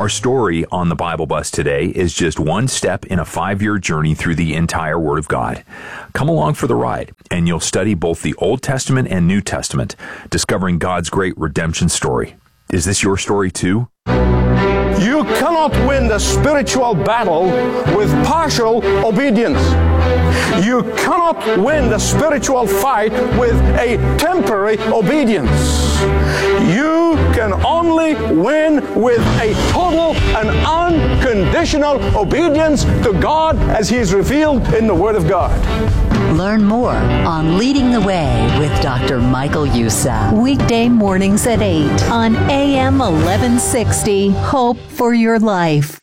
Our story on the Bible Bus today is just one step in a 5-year journey through the entire Word of God. Come along for the ride, and you'll study both the Old Testament and New Testament, discovering God's great redemption story. Is this your story too? You cannot win the spiritual battle with partial obedience. You cannot win the spiritual fight with a temporary obedience. You can only win with a total and unconditional obedience to God as He is revealed in the Word of God. Learn more on Leading the Way with Dr. Michael Youssef. Weekday mornings at 8 on AM 1160. Hope for your life.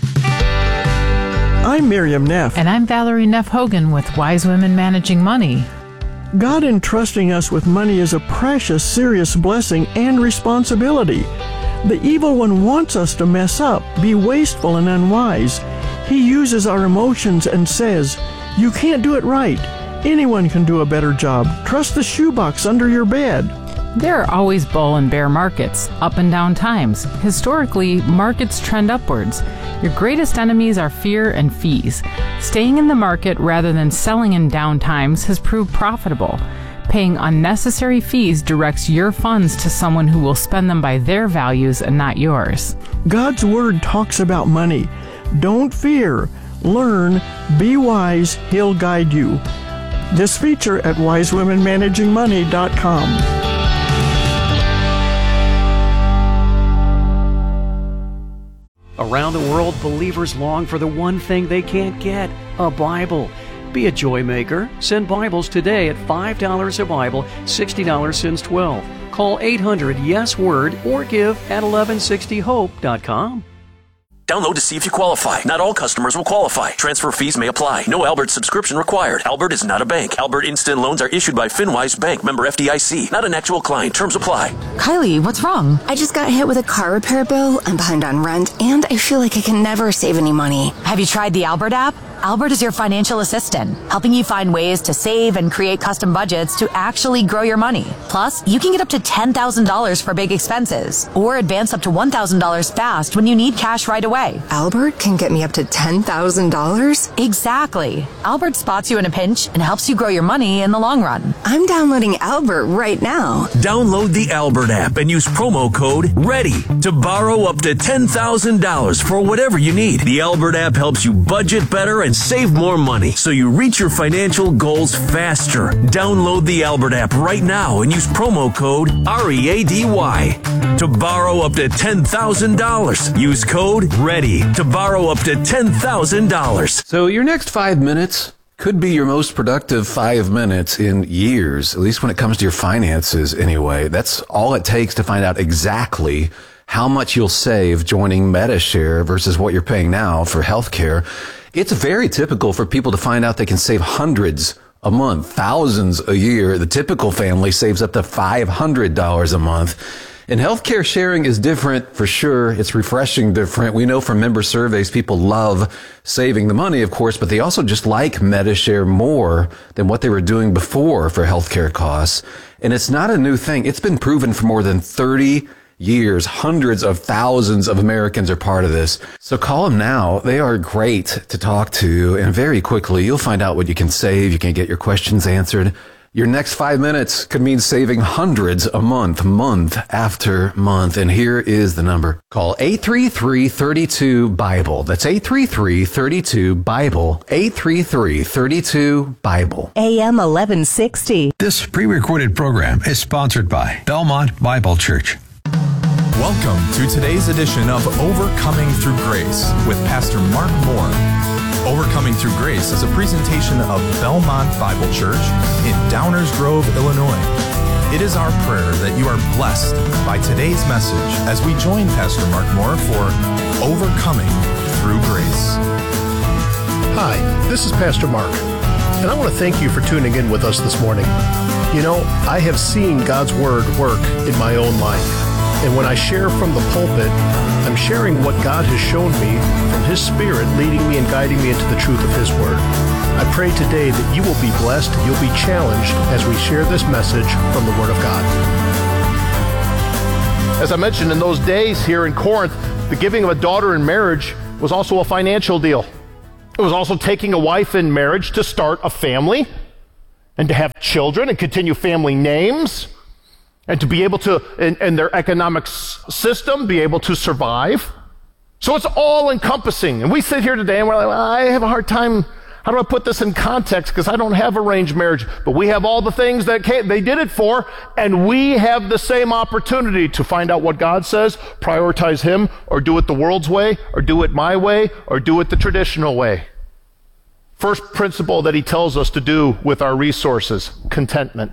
I'm Miriam Neff. And I'm Valerie Neff Hogan with Wise Women Managing Money. God entrusting us with money is a precious, serious blessing and responsibility. The evil one wants us to mess up, be wasteful and unwise. He uses our emotions and says, "You can't do it right. Anyone can do a better job. Trust the shoebox under your bed." There are always bull and bear markets, up and down times. Historically, markets trend upwards. Your greatest enemies are fear and fees. Staying in the market rather than selling in down times has proved profitable. Paying unnecessary fees directs your funds to someone who will spend them by their values and not yours. God's Word talks about money. Don't fear. Learn. Be wise. He'll guide you. This feature at wisewomenmanagingmoney.com. Around the world, believers long for the one thing they can't get, a Bible. Be a joy maker. Send Bibles today at $5 a Bible, $60 since 12. Call 800-YES-WORD or give at 1160hope.com. Download to see if you qualify. Not all customers will qualify. Transfer fees may apply. No Albert subscription required. Albert is not a bank. Albert Instant Loans are issued by FinWise Bank, member FDIC. Not an actual client. Terms apply. Kylie, what's wrong? I just got hit with a car repair bill. I'm behind on rent, and I feel like I can never save any money. Have you tried the Albert app? Albert is your financial assistant, helping you find ways to save and create custom budgets to actually grow your money. Plus, you can get up to $10,000 for big expenses, or advance up to $1,000 fast when you need cash right away. Albert can get me up to $10,000? Exactly. Albert spots you in a pinch and helps you grow your money in the long run. I'm downloading Albert right now. Download the Albert app and use promo code READY to borrow up to $10,000 for whatever you need. The Albert app helps you budget better and save more money so you reach your financial goals faster. Download the Albert app right now and use promo code READY to borrow up to $10,000. Use code READY to borrow up to $10,000. So your next 5 minutes could be your most productive 5 minutes in years, at least when it comes to your finances anyway. That's all it takes to find out exactly how much you'll save joining Medi-Share versus what you're paying now for healthcare. It's very typical for people to find out they can save hundreds a month, thousands a year. The typical family saves up to $500 a month. And healthcare sharing is different for sure. It's refreshing different. We know from member surveys, people love saving the money, of course, but they also just like Medi-Share more than what they were doing before for healthcare costs. And it's not a new thing. It's been proven for more than 30 years. Hundreds of thousands of Americans are part of this. So call them now. They are great to talk to. And very quickly, you'll find out what you can save. You can get your questions answered. Your next 5 minutes could mean saving hundreds a month, month after month. And here is the number. Call 833-32-BIBLE. That's 833-32-BIBLE. 833-32-BIBLE. AM 1160. This pre-recorded program is sponsored by Belmont Bible Church. Welcome to today's edition of Overcoming Through Grace with Pastor Mark Moore. Overcoming Through Grace is a presentation of Belmont Bible Church in Downers Grove, Illinois. It is our prayer that you are blessed by today's message as we join Pastor Mark Moore for Overcoming Through Grace. Hi, this is Pastor Mark, and I want to thank you for tuning in with us this morning. You know, I have seen God's Word work in my own life. And when I share from the pulpit, I'm sharing what God has shown me from His Spirit, leading me and guiding me into the truth of His Word. I pray today that you will be blessed, you'll be challenged as we share this message from the Word of God. As I mentioned, in those days here in Corinth, the giving of a daughter in marriage was also a financial deal. It was also taking a wife in marriage to start a family and to have children and continue family names and to be able to, in their economic system, be able to survive. So it's all encompassing. And we sit here today and we're like, well, I have a hard time. How do I put this in context? Because I don't have arranged marriage. But we have all the things that they did it for, and we have the same opportunity to find out what God says, prioritize Him, or do it the world's way, or do it my way, or do it the traditional way. First principle that He tells us to do with our resources, contentment.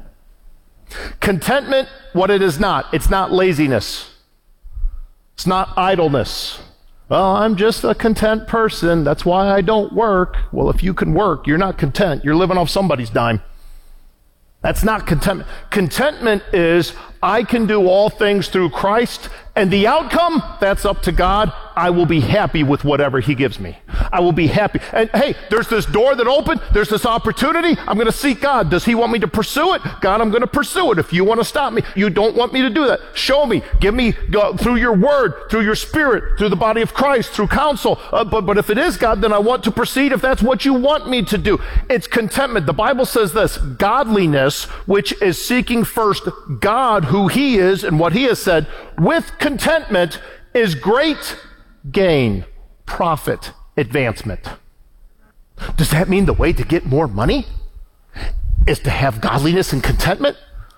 Contentment, what it is not. It's not laziness. It's not idleness. Well, I'm just a content person. That's why I don't work. Well, if you can work, you're not content. You're living off somebody's dime. That's not contentment. Contentment is, I can do all things through Christ, and the outcome, that's up to God. I will be happy with whatever He gives me. I will be happy. And hey, there's this door that opened. There's this opportunity. I'm going to seek God. Does He want me to pursue it? God, I'm going to pursue it. If you want to stop me, you don't want me to do that. Show me. Give me, through your word, through your spirit, through the body of Christ, through counsel. But if it is God, then I want to proceed if that's what you want me to do. It's contentment. The Bible says this, godliness, which is seeking first God, who He is and what He has said, with contentment is great gain, profit, advancement. Does that mean the way to get more money is to have godliness and contentment?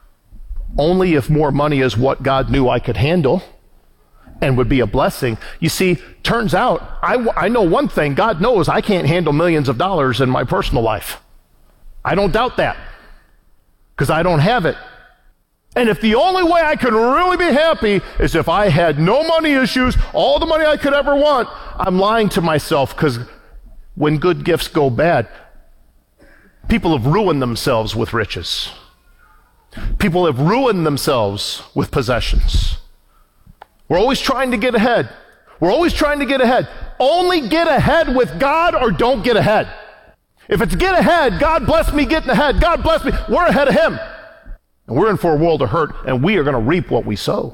Only if more money is what God knew I could handle and would be a blessing. You see, turns out, I know one thing, God knows I can't handle millions of dollars in my personal life. I don't doubt that, because I don't have it. And if the only way I could really be happy is if I had no money issues, all the money I could ever want, I'm lying to myself, because when good gifts go bad, people have ruined themselves with riches. People have ruined themselves with possessions. We're always trying to get ahead. We're always trying to get ahead. Only get ahead with God, or don't get ahead. If it's get ahead, God bless me getting ahead. God bless me. We're ahead of Him. And we're in for a world of hurt, and we are going to reap what we sow.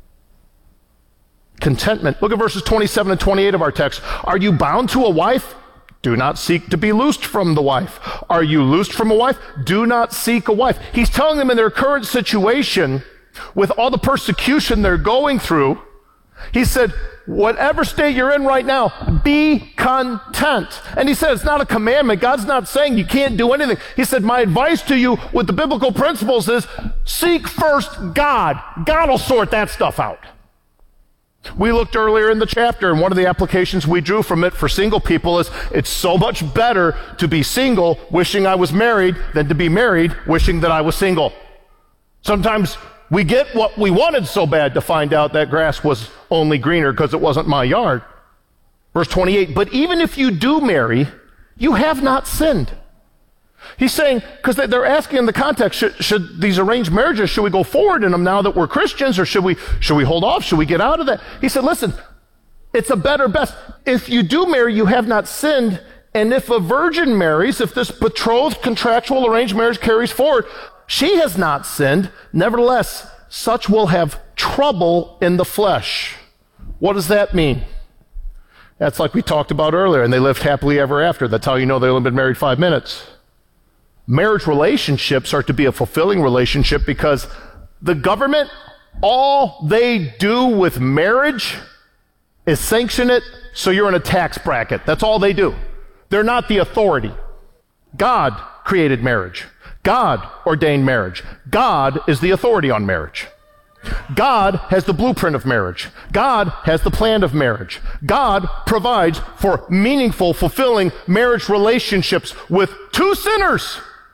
Contentment. Look at verses 27 and 28 of our text. Are you bound to a wife? Do not seek to be loosed from the wife. Are you loosed from a wife? Do not seek a wife. He's telling them in their current situation, with all the persecution they're going through, He said, whatever state you're in right now, be content. And He said it's not a commandment. God's not saying you can't do anything. He said, my advice to you with the biblical principles is seek first God. God will sort that stuff out. We looked earlier in the chapter, and one of the applications we drew from it for single people is it's so much better to be single wishing I was married than to be married wishing that I was single. Sometimes we get what we wanted so bad to find out that grass was only greener because it wasn't my yard. Verse 28, but even if you do marry, you have not sinned. He's saying, because they're asking in the context, should these arranged marriages, should we go forward in them now that we're Christians, or should we hold off? Should we get out of that? He said, listen, it's a better best. If you do marry, you have not sinned. And if a virgin marries, if this betrothed contractual arranged marriage carries forward, she has not sinned. Nevertheless, such will have trouble in the flesh. What does that mean? That's like we talked about earlier, and they lived happily ever after. That's how you know they've only been married 5 minutes. Marriage relationships are to be a fulfilling relationship, because the government, all they do with marriage is sanction it so you're in a tax bracket. That's all they do. They're not the authority. God created marriage. God ordained marriage. God is the authority on marriage. God has the blueprint of marriage. God has the plan of marriage. God provides for meaningful, fulfilling marriage relationships with two sinners.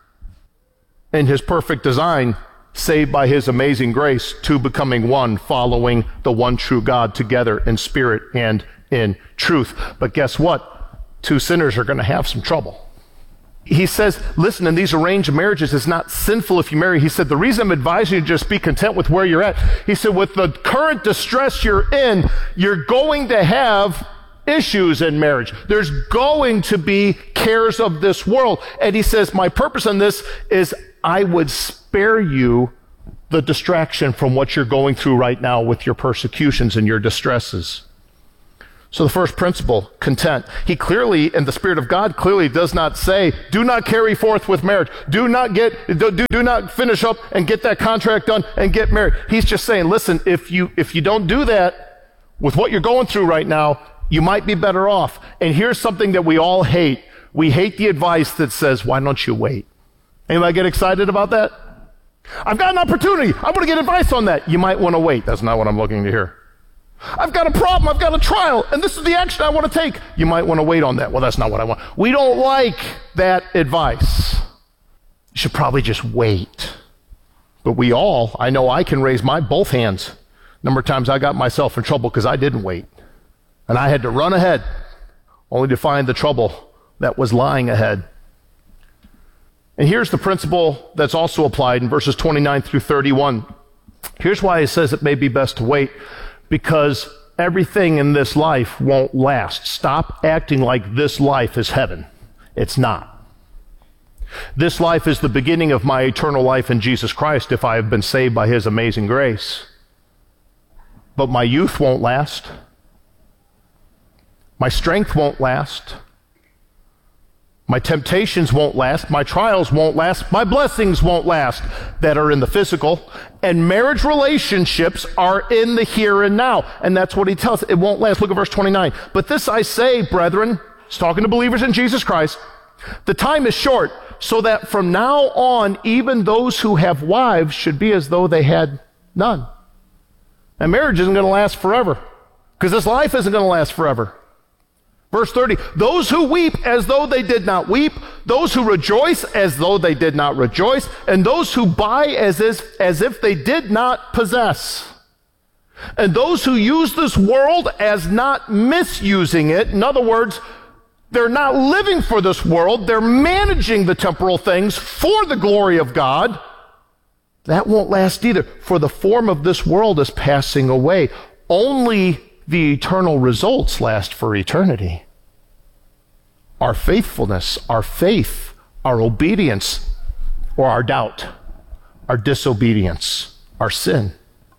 In His perfect design, saved by His amazing grace, two becoming one, following the one true God together in spirit and in truth. But guess what? Two sinners are going to have some trouble. He says, listen, in these arranged marriages, it's not sinful if you marry. He said, the reason I'm advising you to just be content with where you're at. He said, with the current distress you're in, you're going to have issues in marriage. There's going to be cares of this world. And he says, my purpose in this is I would spare you the distraction from what you're going through right now with your persecutions and your distresses. So the first principle, content. He clearly, and the Spirit of God clearly does not say, do not carry forth with marriage. Do not finish up and get that contract done and get married. He's just saying, listen, if you don't do that with what you're going through right now, you might be better off. And here's something that we all hate. We hate the advice that says, why don't you wait? Anybody get excited about that? I've got an opportunity. I want to get advice on that. You might want to wait. That's not what I'm looking to hear. I've got a problem, I've got a trial, and this is the action I want to take. You might want to wait on that. Well, that's not what I want. We don't like that advice. You should probably just wait. But I know I can raise my both hands. Number of times I got myself in trouble because I didn't wait. And I had to run ahead, only to find the trouble that was lying ahead. And here's the principle that's also applied in verses 29 through 31. Here's why it says it may be best to wait. Because everything in this life won't last. Stop acting like this life is heaven. It's not. This life is the beginning of my eternal life in Jesus Christ if I have been saved by His amazing grace. But my youth won't last. My strength won't last. My temptations won't last. My trials won't last. My blessings won't last that are in the physical. And marriage relationships are in the here and now. And that's what he tells us. It won't last. Look at verse 29. But this I say, brethren, he's talking to believers in Jesus Christ, the time is short, so that from now on, even those who have wives should be as though they had none. And marriage isn't going to last forever, because this life isn't going to last forever. Verse 30, those who weep as though they did not weep, those who rejoice as though they did not rejoice, and those who buy as if they did not possess. And those who use this world as not misusing it. In other words, they're not living for this world, they're managing the temporal things for the glory of God. That won't last either, for the form of this world is passing away. Only the eternal results last for eternity. Our faithfulness, our faith, our obedience, or our doubt, our disobedience, our sin.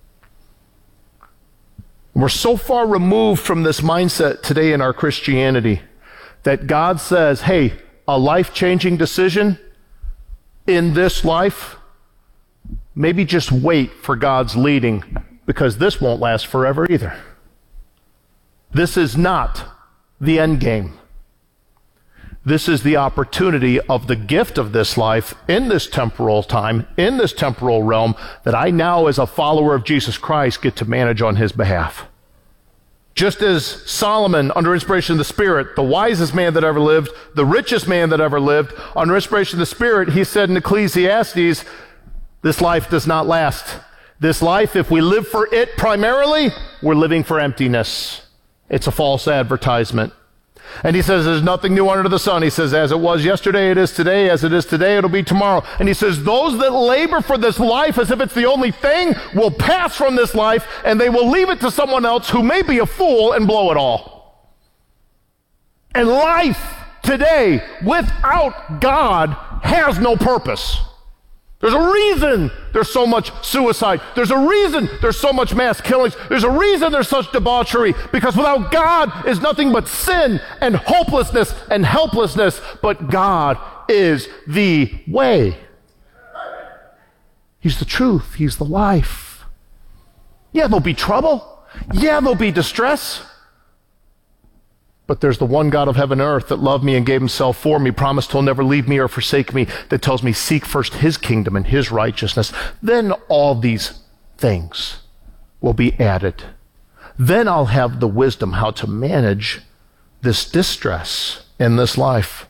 We're so far removed from this mindset today in our Christianity that God says, hey, a life-changing decision in this life, maybe just wait for God's leading, because this won't last forever either. This is not the end game. This is the opportunity of the gift of this life in this temporal time, in this temporal realm, that I now, as a follower of Jesus Christ, get to manage on His behalf. Just as Solomon, under inspiration of the Spirit, the wisest man that ever lived, the richest man that ever lived, under inspiration of the Spirit, he said in Ecclesiastes, this life does not last. This life, if we live for it primarily, we're living for emptiness. It's a false advertisement. And he says there's nothing new under the sun. He says, as it was yesterday, it is today. As it is today, it'll be tomorrow. And he says, those that labor for this life as if it's the only thing will pass from this life, and they will leave it to someone else who may be a fool and blow it all. And life today without God has no purpose. There's a reason there's so much suicide. There's a reason there's so much mass killings. There's a reason there's such debauchery. Because without God is nothing but sin and hopelessness and helplessness. But God is the way. He's the truth. He's the life. Yeah, there'll be trouble. Yeah, there'll be distress. But there's the one God of heaven and earth that loved me and gave Himself for me, promised He'll never leave me or forsake me, that tells me seek first His kingdom and His righteousness. Then all these things will be added. Then I'll have the wisdom how to manage this distress in this life.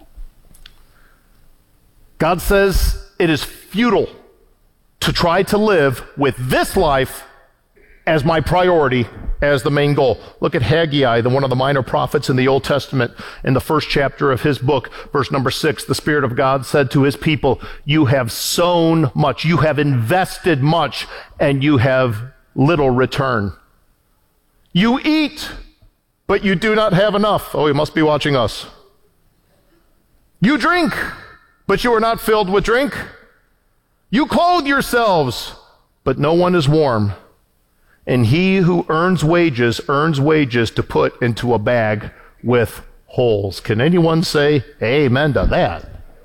God says it is futile to try to live with this life as my priority, as the main goal. Look at Haggai, one of the minor prophets in the Old Testament, in the first chapter of his book, verse number 6. The Spirit of God said to His people, you have sown much, you have invested much, and you have little return. You eat, but you do not have enough. Oh, He must be watching us. You drink, but you are not filled with drink. You clothe yourselves, but no one is warm. And he who earns wages to put into a bag with holes. Can anyone say amen to that?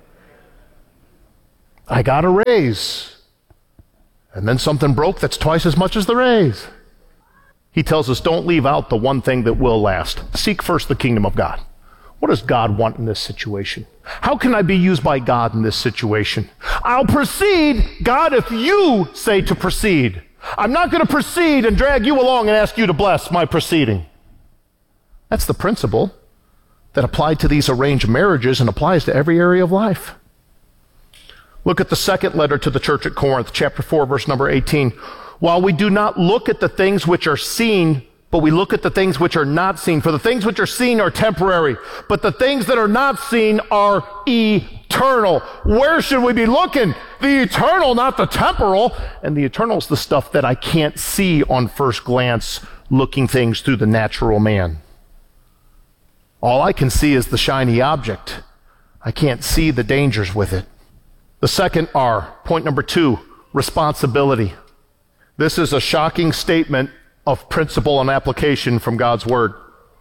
I got a raise. And then something broke that's twice as much as the raise. He tells us, don't leave out the one thing that will last. Seek first the kingdom of God. What does God want in this situation? How can I be used by God in this situation? I'll proceed, God, if you say to proceed. I'm not going to proceed and drag you along and ask you to bless my proceeding. That's the principle that applied to these arranged marriages and applies to every area of life. Look at the second letter to the church at Corinth, chapter 4, verse number 18. While we do not look at the things which are seen, but we look at the things which are not seen. For the things which are seen are temporary, but the things that are not seen are eternal. Where should we be looking? The eternal, not the temporal. And the eternal is the stuff that I can't see on first glance, looking things through the natural man. All I can see is the shiny object. I can't see the dangers with it. The second R, point number 2, responsibility. This is a shocking statement of principle and application from God's Word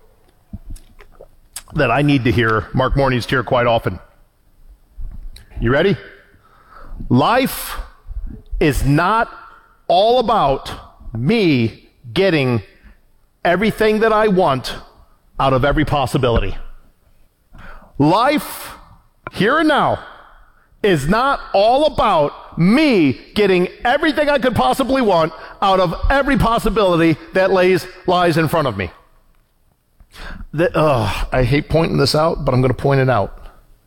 that I need to hear. Mark Moore needs to hear quite often. You ready? Life is not all about me getting everything that I want out of every possibility. Life, here and now, is not all about me getting everything I could possibly want out of every possibility that lies in front of me. I hate pointing this out, but I'm going to point it out.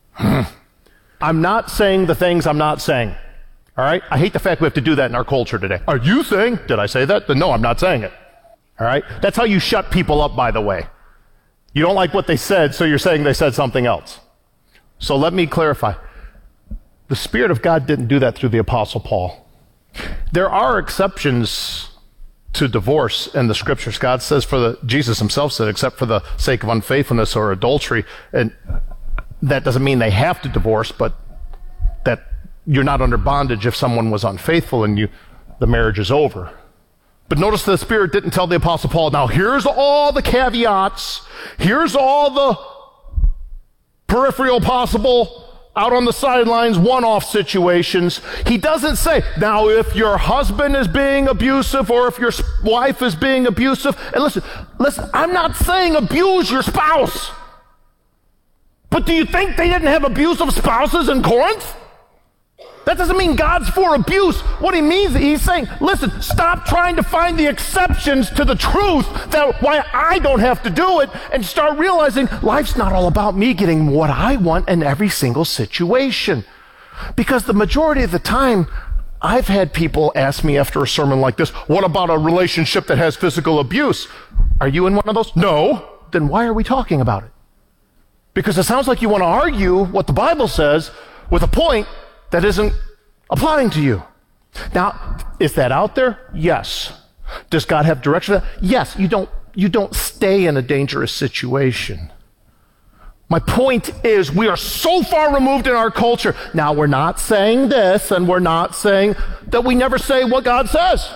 I'm not saying the things I'm not saying. All right? I hate the fact we have to do that in our culture today. Are you saying? Did I say that? Then no, I'm not saying it. All right? That's how you shut people up, by the way. You don't like what they said, so you're saying they said something else. So let me clarify. The Spirit of God didn't do that through the Apostle Paul. There are exceptions to divorce in the Scriptures. God says Jesus himself said, except for the sake of unfaithfulness or adultery, and that doesn't mean they have to divorce, but that you're not under bondage if someone was unfaithful and the marriage is over. But notice the Spirit didn't tell the Apostle Paul, now here's all the caveats, here's all the peripheral possible out on the sidelines, one-off situations. He doesn't say, now if your husband is being abusive or if your wife is being abusive, and listen, I'm not saying abuse your spouse. But do you think they didn't have abusive spouses in Corinth? That doesn't mean God's for abuse. What he means, he's saying, listen, stop trying to find the exceptions to the truth that why I don't have to do it, and start realizing life's not all about me getting what I want in every single situation. Because the majority of the time, I've had people ask me after a sermon like this, what about a relationship that has physical abuse? Are you in one of those? No. Then why are we talking about it? Because it sounds like you want to argue what the Bible says with a point that isn't applying to you. Now, is that out there? Yes. Does God have direction? Yes. You don't stay in a dangerous situation. My point is, we are so far removed in our culture. Now, we're not saying this, and we're not saying that we never say what God says.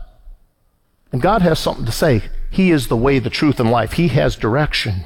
And God has something to say. He is the way, the truth, and life. He has direction.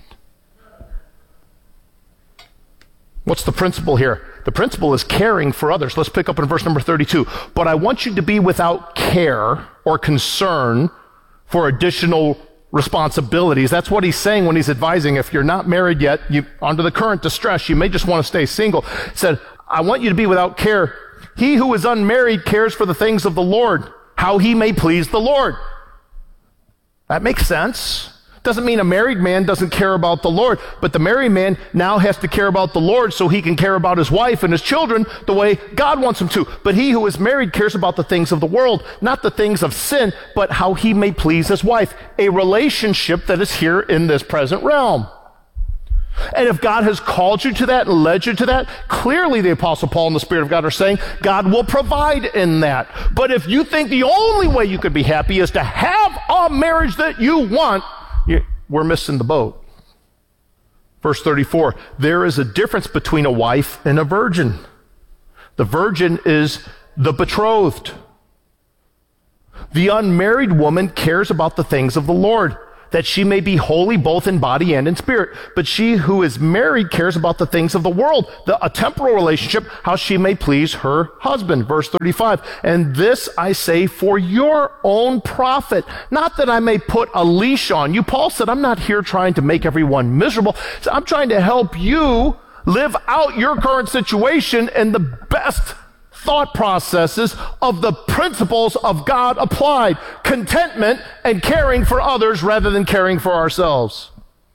What's the principle here? The principle is caring for others. Let's pick up in verse number 32. But I want you to be without care or concern for additional responsibilities. That's what he's saying when he's advising. If you're not married yet, under the current distress, you may just want to stay single. He said, I want you to be without care. He who is unmarried cares for the things of the Lord, how he may please the Lord. That makes sense. Doesn't mean a married man doesn't care about the Lord, but the married man now has to care about the Lord so he can care about his wife and his children the way God wants him to. But he who is married cares about the things of the world, not the things of sin, but how he may please his wife. A relationship that is here in this present realm. And if God has called you to that and led you to that, clearly the Apostle Paul and the Spirit of God are saying God will provide in that. But if you think the only way you could be happy is to have a marriage that you want, we're missing the boat. Verse 34, there is a difference between a wife and a virgin. The virgin is the betrothed. The unmarried woman cares about the things of the Lord, that she may be holy both in body and in spirit. But she who is married cares about the things of the world, a temporal relationship, how she may please her husband. Verse 35, and this I say for your own profit, not that I may put a leash on you. Paul said, I'm not here trying to make everyone miserable. So I'm trying to help you live out your current situation in the best thought processes of the principles of God applied. Contentment and caring for others rather than caring for ourselves.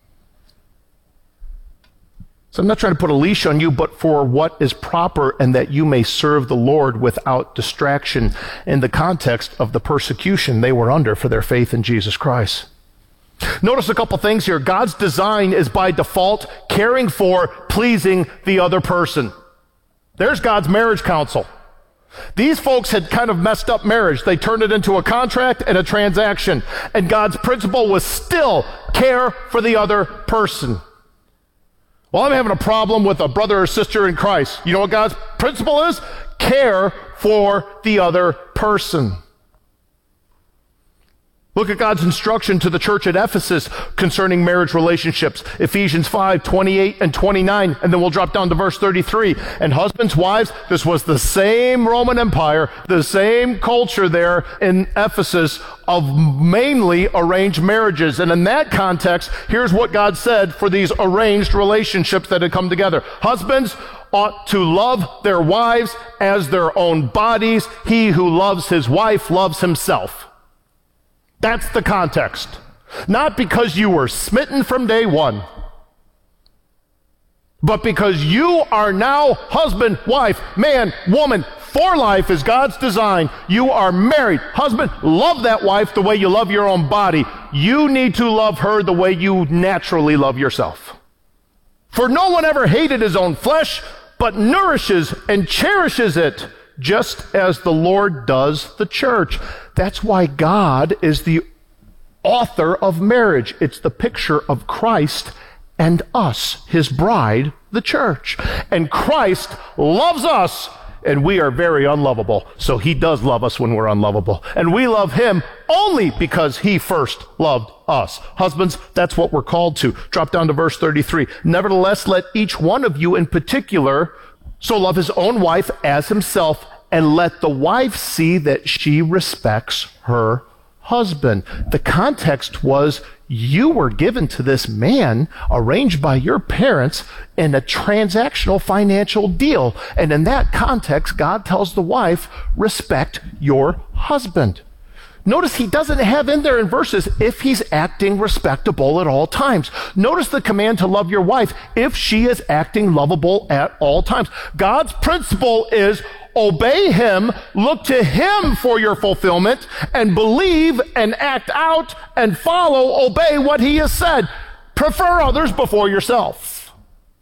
So I'm not trying to put a leash on you, but for what is proper, and that you may serve the Lord without distraction, in the context of the persecution they were under for their faith in Jesus Christ. Notice a couple things here. God's design is by default caring for, pleasing the other person. There's God's marriage counsel. These folks had kind of messed up marriage. They turned it into a contract and a transaction. And God's principle was still care for the other person. Well, I'm having a problem with a brother or sister in Christ. You know what God's principle is? Care for the other person. Look at God's instruction to the church at Ephesus concerning marriage relationships. Ephesians 5, 28 and 29. And then we'll drop down to verse 33. And husbands, wives, this was the same Roman Empire, the same culture there in Ephesus of mainly arranged marriages. And in that context, here's what God said for these arranged relationships that had come together. Husbands ought to love their wives as their own bodies. He who loves his wife loves himself. That's the context. Not because you were smitten from day one, but because you are now husband, wife, man, woman, for life is God's design. You are married. Husband, love that wife the way you love your own body. You need to love her the way you naturally love yourself. For no one ever hated his own flesh, but nourishes and cherishes it, just as the Lord does the church. That's why God is the author of marriage. It's the picture of Christ and us, his bride, the church. And Christ loves us, and we are very unlovable. So he does love us when we're unlovable. And we love him only because he first loved us. Husbands, that's what we're called to. Drop down to verse 33. Nevertheless, let each one of you in particular so love his own wife as himself, and let the wife see that she respects her husband. The context was you were given to this man, arranged by your parents, in a transactional financial deal. And in that context, God tells the wife, respect your husband. Notice he doesn't have in there in verses if he's acting respectable at all times. Notice the command to love your wife if she is acting lovable at all times. God's principle is obey him, look to him for your fulfillment, and believe and act out and follow, obey what he has said. Prefer others before yourself.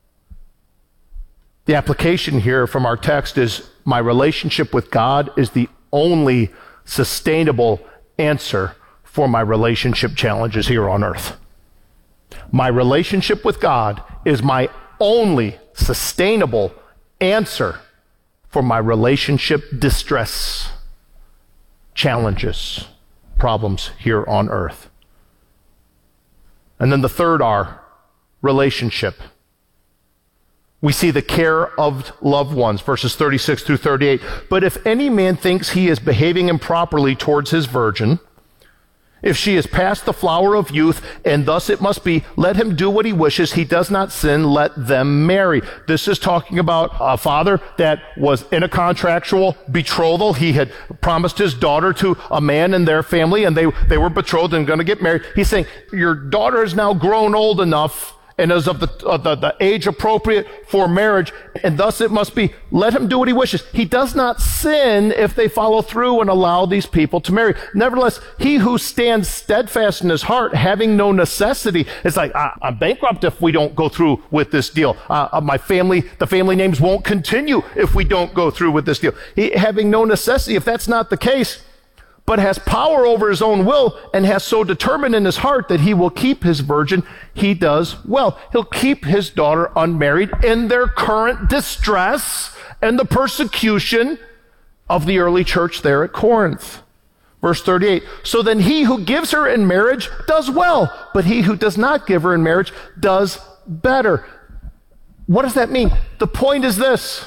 The application here from our text is my relationship with God is the only sustainable answer for my relationship challenges here on earth. My relationship with God is my only sustainable answer for my relationship distress, challenges, problems here on earth. And then the third R, relationship. We see the care of loved ones, verses 36 through 38. But if any man thinks he is behaving improperly towards his virgin, if she is past the flower of youth, and thus it must be, let him do what he wishes. He does not sin, let them marry. This is talking about a father that was in a contractual betrothal. He had promised his daughter to a man in their family, and they were betrothed and going to get married. He's saying, your daughter is now grown old enough and is of the age appropriate for marriage, and thus it must be, let him do what he wishes. He does not sin if they follow through and allow these people to marry. Nevertheless, he who stands steadfast in his heart, having no necessity, it's like, I'm bankrupt if we don't go through with this deal. The family names won't continue if we don't go through with this deal. Having no necessity, if that's not the case, but has power over his own will and has so determined in his heart that he will keep his virgin, he does well. He'll keep his daughter unmarried in their current distress and the persecution of the early church there at Corinth. Verse 38, so then he who gives her in marriage does well, but he who does not give her in marriage does better. What does that mean? The point is this.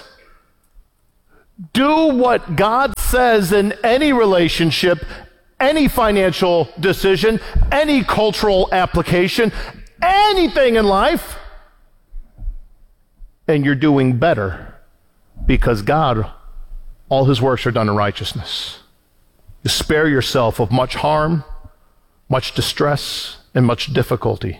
Do what God says in any relationship, any financial decision, any cultural application, anything in life, and you're doing better because God, all his works are done in righteousness. You spare yourself of much harm, much distress, and much difficulty.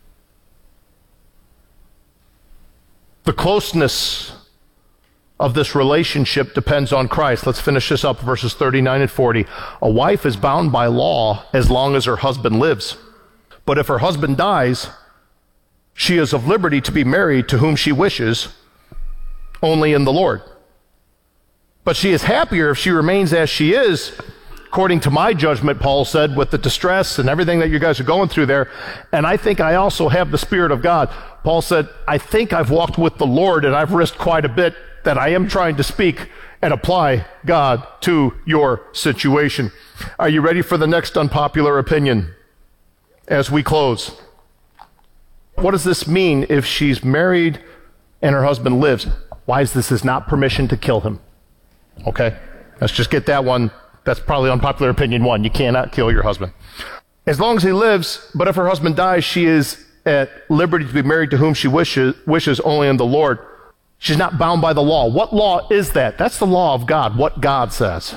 The closeness of this relationship depends on Christ. Let's finish this up, verses 39 and 40. A wife is bound by law as long as her husband lives. But if her husband dies, she is of liberty to be married to whom she wishes, only in the Lord. But she is happier if she remains as she is, according to my judgment, Paul said, with the distress and everything that you guys are going through there. And I think I also have the Spirit of God. Paul said, I think I've walked with the Lord and I've risked quite a bit that I am trying to speak and apply God to your situation. Are you ready for the next unpopular opinion as we close? What does this mean if she's married and her husband lives? Why is this not permission to kill him? Okay, let's just get that one. That's probably unpopular opinion one. You cannot kill your husband. As long as he lives, but if her husband dies, she is at liberty to be married to whom she wishes only in the Lord. She's not bound by the law. What law is that? That's the law of God, what God says.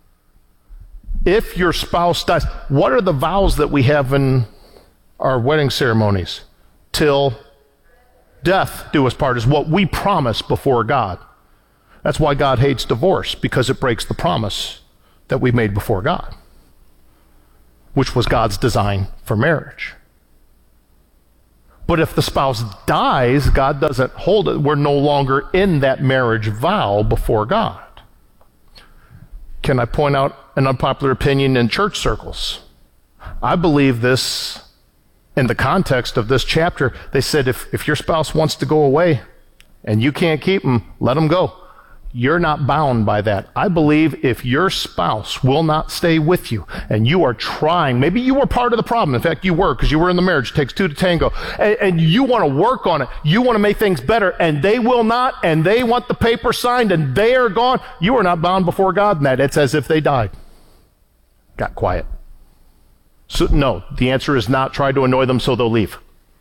If your spouse dies, what are the vows that we have in our wedding ceremonies? Till death do us part is what we promise before God. That's why God hates divorce, because it breaks the promise that we made before God, which was God's design for marriage. But if the spouse dies, God doesn't hold it. We're no longer in that marriage vow before God. Can I point out an unpopular opinion in church circles? I believe this in the context of this chapter. They said if your spouse wants to go away and you can't keep them, let them go. You're not bound by that. I believe if your spouse will not stay with you and you are trying, maybe you were part of the problem. In fact, you were, because you were in the marriage. It takes two to tango. And you want to work on it. You want to make things better, and they will not, and they want the paper signed, and they are gone. You are not bound before God in that. It's as if they died. Got quiet. So, no, the answer is not try to annoy them so they'll leave.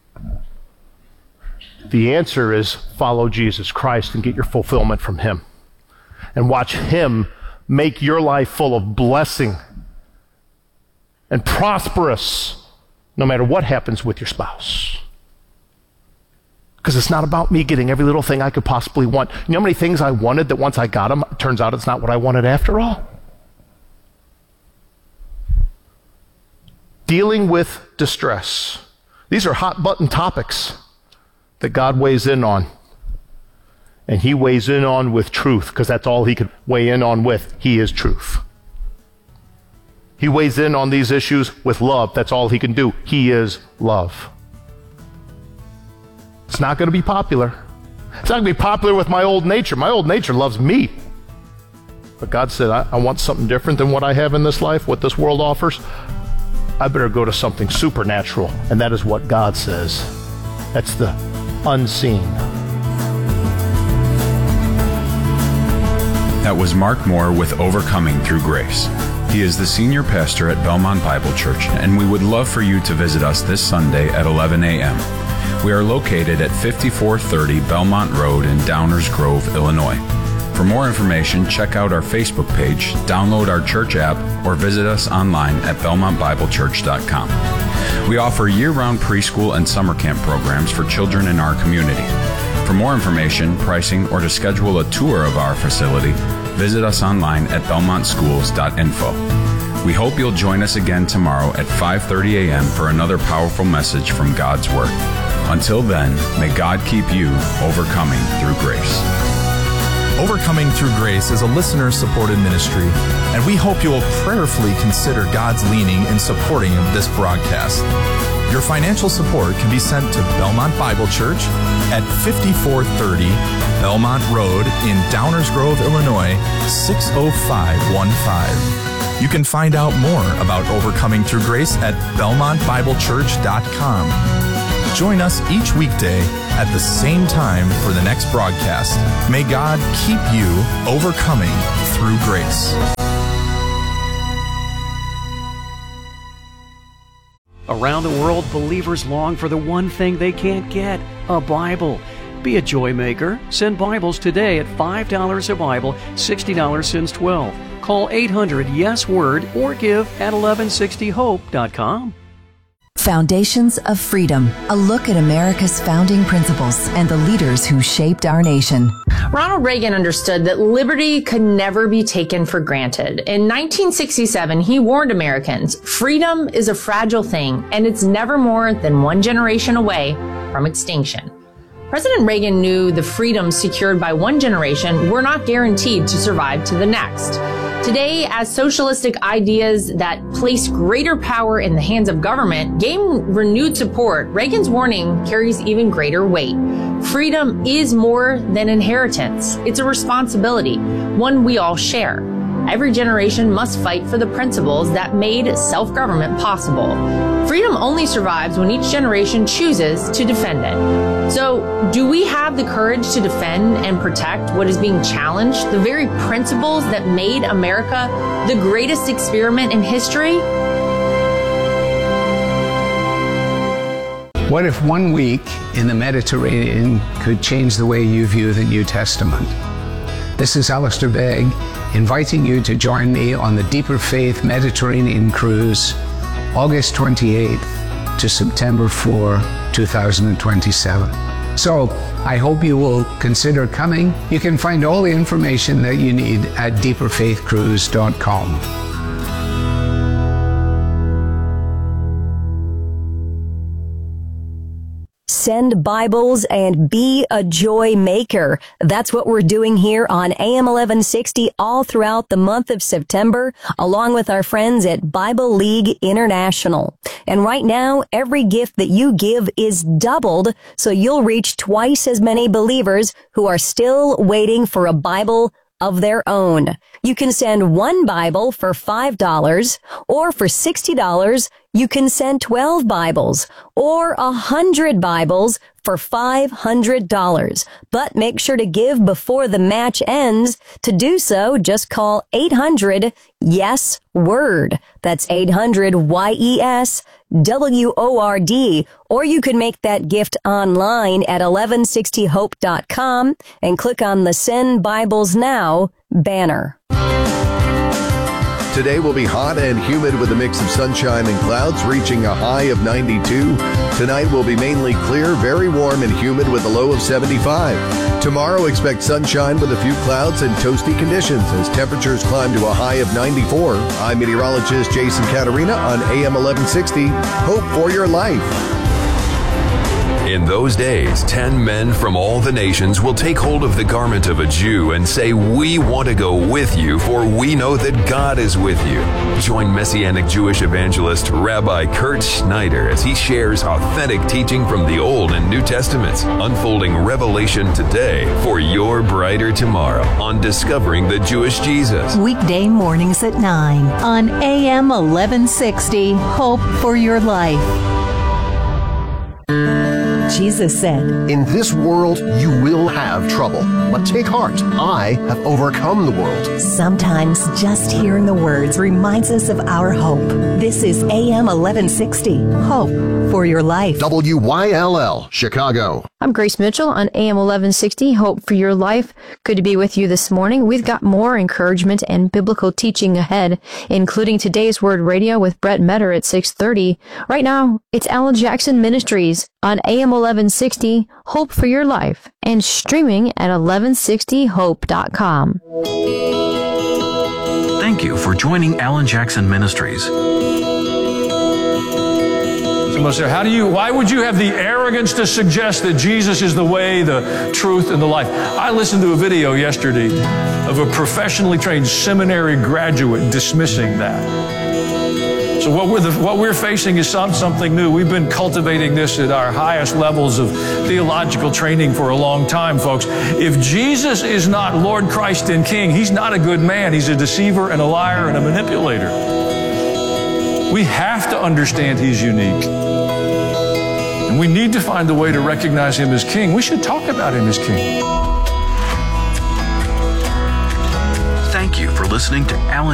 The answer is follow Jesus Christ and get your fulfillment from him. And watch him make your life full of blessing and prosperous no matter what happens with your spouse. Because it's not about me getting every little thing I could possibly want. You know how many things I wanted that once I got them, it turns out it's not what I wanted after all? Dealing with distress. These are hot button topics that God weighs in on. And he weighs in on with truth, because that's all he could weigh in on with. He is truth. He weighs in on these issues with love. That's all he can do. He is love. It's not going to be popular. It's not going to be popular with my old nature. My old nature loves me. But God said, I want something different than what I have in this life, what this world offers. I better go to something supernatural. And that is what God says. That's the unseen. That was Mark Moore with Overcoming Through Grace. He is the senior pastor at Belmont Bible Church, and we would love for you to visit us this Sunday at 11 a.m. We are located at 5430 Belmont Road in Downers Grove, Illinois. For more information, check out our Facebook page, download our church app, or visit us online at belmontbiblechurch.com. We offer year-round preschool and summer camp programs for children in our community. For more information, pricing, or to schedule a tour of our facility, visit us online at belmontschools.info. We hope you'll join us again tomorrow at 5:30 a.m. for another powerful message from God's Word. Until then, may God keep you overcoming through grace. Overcoming Through Grace is a listener-supported ministry, and we hope you will prayerfully consider God's leading in supporting of this broadcast. Your financial support can be sent to Belmont Bible Church at 5430 Belmont Road in Downers Grove, Illinois, 60515. You can find out more about Overcoming Through Grace at belmontbiblechurch.com. Join us each weekday at the same time for the next broadcast. May God keep you overcoming through grace. Around the world, believers long for the one thing they can't get, a Bible. Be a joy maker. Send Bibles today at $5 a Bible, $60 since 12. Call 800-YES-WORD or give at 1160hope.com. Foundations of Freedom, a look at America's founding principles and the leaders who shaped our nation. Ronald Reagan understood that liberty could never be taken for granted. In 1967, he warned Americans, freedom is a fragile thing, and it's never more than one generation away from extinction. President Reagan knew the freedoms secured by one generation were not guaranteed to survive to the next. Today, as socialistic ideas that place greater power in the hands of government gain renewed support, Reagan's warning carries even greater weight. Freedom is more than inheritance. It's a responsibility, one we all share. Every generation must fight for the principles that made self-government possible. Freedom only survives when each generation chooses to defend it. So, do we have the courage to defend and protect what is being challenged, the very principles that made America the greatest experiment in history? What if 1 week in the Mediterranean could change the way you view the New Testament? This is Alistair Begg, inviting you to join me on the Deeper Faith Mediterranean Cruise, August 28th to September 4, 2027. So, I hope you will consider coming. You can find all the information that you need at deeperfaithcruise.com. Send Bibles and be a joy maker. That's what we're doing here on AM 1160 all throughout the month of September, along with our friends at Bible League International. And right now, every gift that you give is doubled, so you'll reach twice as many believers who are still waiting for a Bible of their own. You can send one Bible for $5, or for $60, you can send 12 Bibles, or 100 Bibles for $500. But make sure to give before the match ends. To do so, just call 800-YES-WORD. That's 800-YES-WORD. Or you can make that gift online at 1160hope.com and click on the Send Bibles Now banner. Today will be hot and humid with a mix of sunshine and clouds, reaching a high of 92. Tonight will be mainly clear, very warm and humid with a low of 75. Tomorrow, expect sunshine with a few clouds and toasty conditions as temperatures climb to a high of 94. I'm meteorologist Jason Caterina on AM 1160. Hope for your life. In those days, 10 men from all the nations will take hold of the garment of a Jew and say, "We want to go with you, for we know that God is with you." Join Messianic Jewish evangelist Rabbi Kurt Schneider as he shares authentic teaching from the Old and New Testaments, unfolding revelation today for your brighter tomorrow on Discovering the Jewish Jesus. Weekday mornings at 9 on AM 1160. Hope for your life. Jesus said, "In this world you will have trouble, but take heart. I have overcome the world." Sometimes just hearing the words reminds us of our hope. This is AM 1160. Hope for your life. WYLL, Chicago. I'm Grace Mitchell on AM 1160, Hope for Your Life. Good to be with you this morning. We've got more encouragement and biblical teaching ahead, including Today's Word Radio with Brett Metter at 6:30. Right now, it's Alan Jackson Ministries on AM 1160, Hope for Your Life, and streaming at 1160hope.com. Thank you for joining Alan Jackson Ministries. Someone say, why would you have the arrogance to suggest that Jesus is the way, the truth, and the life? I listened to a video yesterday of a professionally trained seminary graduate dismissing that. So what we're facing is something new. We've been cultivating this at our highest levels of theological training for a long time, folks. If Jesus is not Lord, Christ, and King, He's not a good man. He's a deceiver and a liar and a manipulator. We have to understand He's unique. And we need to find a way to recognize Him as King. We should talk about Him as King. Thank you for listening to Alan